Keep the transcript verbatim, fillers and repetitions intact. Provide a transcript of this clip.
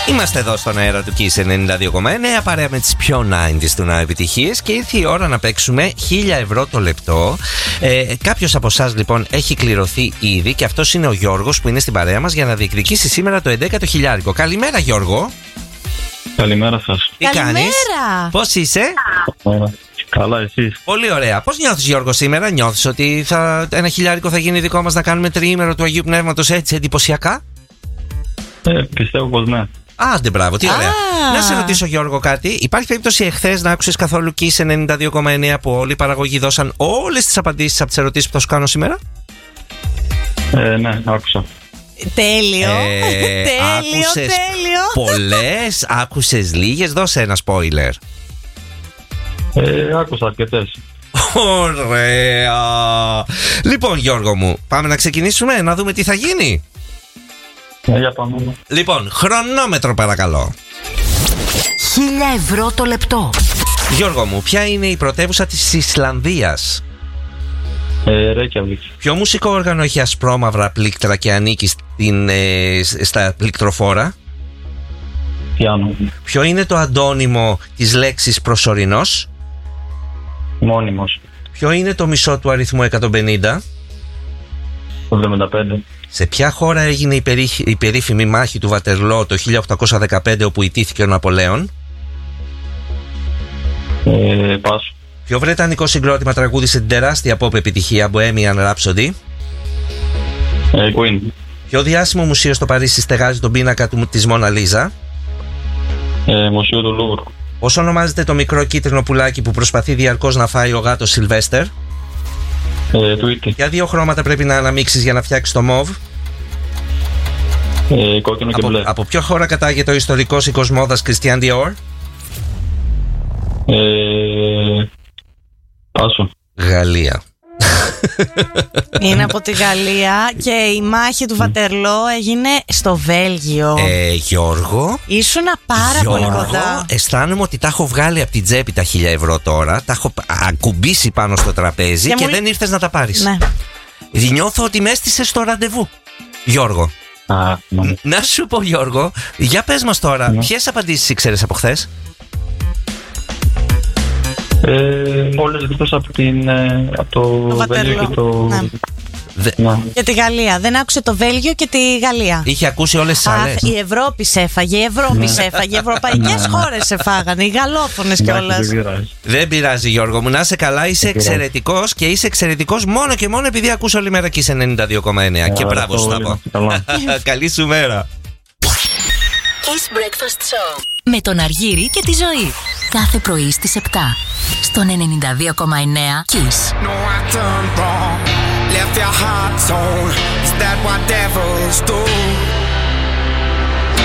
Είμαστε εδώ στον αέρα του Kiss ενενήντα δύο κόμμα εννέα, παρέα με τις πιο ενενήντα του να επιτυχίες, και ήρθε η ώρα να παίξουμε χίλια ευρώ το λεπτό. Ε, κάποιος από εσάς λοιπόν έχει κληρωθεί ήδη, και αυτός είναι ο Γιώργος που είναι στην παρέα μας για να διεκδικήσει σήμερα το ενδέκατο χιλιάρικο. Καλημέρα, Γιώργο. Καλημέρα σας. Τι κάνεις, πώς είσαι? Καλά, εσείς? Πολύ ωραία. Πώς νιώθεις, Γιώργο, σήμερα? Νιώθεις ότι θα, ένα χιλιάρικο θα γίνει δικό μας, να κάνουμε τριήμερο του Αγίου Πνεύματος έτσι εντυπωσιακά? Ε, πιστεύω πως ναι. Άντε, μπράβο, τι ωραία. Ah. Να σε ρωτήσω, Γιώργο, κάτι. Υπάρχει περίπτωση εχθές να άκουσες καθόλου Kiss ενενήντα δύο κόμμα εννέα που όλοι οι παραγωγοί δώσαν όλες τις απαντήσεις από τις ερωτήσεις που θα σου κάνω σήμερα? Ε, ναι, άκουσα. Τέλειο. Ε, τέλειο, τέλειο. Πολλές, άκουσες λίγες? Δώσε ένα spoiler. Ε, άκουσα αρκετές. Ωραία. Λοιπόν, Γιώργο μου, πάμε να ξεκινήσουμε, να δούμε τι θα γίνει. Ε, για πάμε. Λοιπόν, χρονόμετρο παρακαλώ. Χίλια ευρώ το λεπτό. Γιώργο μου, ποια είναι η πρωτεύουσα της Ισλανδίας? Ε, Ρέικιαβικ. Ποιο μουσικό όργανο έχει ασπρόμαυρα πλήκτρα και ανήκει στην, ε, στα πληκτροφόρα? Πιάνο. Ποιο είναι το αντώνυμο της λέξης προσωρινός? Μόνιμος. Ποιο είναι το μισό του αριθμού εκατόν πενήντα? εβδομήντα πέντε. Σε ποια χώρα έγινε η, περί... η περίφημη μάχη του Βατερλό το χίλια οκτακόσια δεκαπέντε, όπου ιτήθηκε ο Ναπολέον? Ε, πάσο. Ποιο βρετανικό συγκρότημα τραγούδισε την τεράστια pop επιτυχία Bohemian Rhapsody? Ε, Queen. Ποιο διάσημο μουσείο στο Παρίσι στεγάζει τον πίνακα του, της Μόνα Λίζα? Ε, Μουσείο του Λούβρ. Πώς ονομάζεται το μικρό κίτρινο πουλάκι που προσπαθεί διαρκώς να φάει ο γάτος Σιλβέστερ? Ε, Tweety. Ποια δύο χρώματα πρέπει να αναμίξεις για να φτιάξεις το μόβ? Ε, κόκκινο και από, μπλε. από ποιο χώρα κατάγεται ο ιστορικός οίκος μόδας Christian Dior? Ε, πάσο. Γαλλία. Είναι από τη Γαλλία και η μάχη του Βατερλό έγινε στο Βέλγιο. Ε, Γιώργο. Ήσουνα πάρα Γιώργο, πολύ κοντά. αισθάνομαι ότι τα έχω βγάλει από την τσέπη τα χίλια ευρώ τώρα. Τα έχω ακουμπήσει πάνω στο τραπέζι και, και μου... δεν ήρθες να τα πάρεις. Ναι. Νιώθω ότι με έστησες στο ραντεβού, Γιώργο. Α, ναι. Να σου πω, Γιώργο, για πες μας τώρα, ναι. ποιες απαντήσεις ήξερες από χθες? Ε, όλες εκτός από, την, ε, από το, το Βέλγιο και το... Ναι. Δε... Ναι. Και τη Γαλλία. Δεν άκουσε το Βέλγιο και τη Γαλλία. Είχε ακούσει όλες τις άλλες. Η Ευρώπη σε έφαγε, η Ευρώπη ναι. σε έφαγε, οι ευρωπαϊκές χώρες σε φάγανε, οι γαλλόφωνες κιόλας. Δεν πειράζει, Γιώργο μου, να είσαι καλά, είσαι εξαιρετικός, και είσαι εξαιρετικός μόνο και μόνο επειδή ακούς όλη μέρα Kiss ενενήντα δύο κόμμα εννέα. Και μπράβο σου θα πω. Καλή σου μέρα. Kiss Breakfast Show με τον Αργύρη και τη Ζωή. Κάθε πρωί στις επτά στον ενενήντα δύο κόμμα εννέα Kiss. No, I turned wrong, left your heart torn. Is that what devils do?